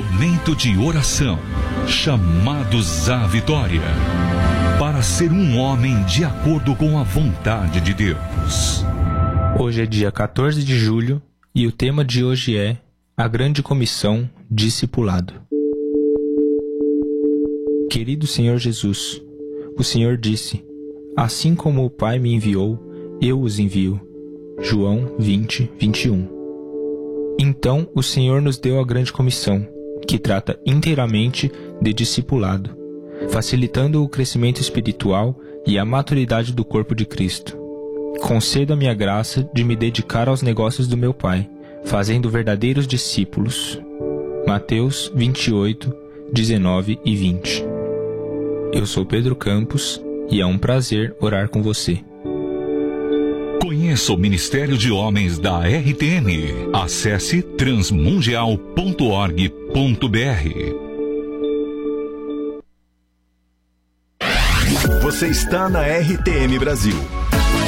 Momento de oração. Chamados à vitória. Para ser um homem de acordo com a vontade de Deus. Hoje é dia 14 de julho e o tema de hoje é a Grande Comissão Discipulado. Querido Senhor Jesus, o Senhor disse: assim como o Pai me enviou, eu os envio. João 20, 21. Então o Senhor nos deu a Grande Comissão, que trata inteiramente de discipulado, facilitando o crescimento espiritual e a maturidade do corpo de Cristo. Conceda-me a graça de me dedicar aos negócios do meu Pai, fazendo verdadeiros discípulos. Mateus 28, 19 e 20. Eu sou Pedro Campos e é um prazer orar com você. Conheça o Ministério de Homens da RTM. Acesse transmundial.org.br. Você está na RTM Brasil.